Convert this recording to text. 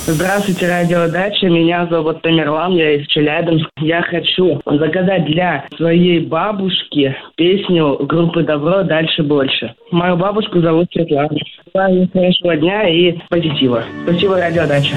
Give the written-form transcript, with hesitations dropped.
Здравствуйте, радиодача. Меня зовут Тамерлан, я из Челябинска. Я хочу заказать для своей бабушки песню группы «Добро, дальше больше». Мою бабушку зовут Светлана. Желаю хорошего дня и позитива. Спасибо, радиодача.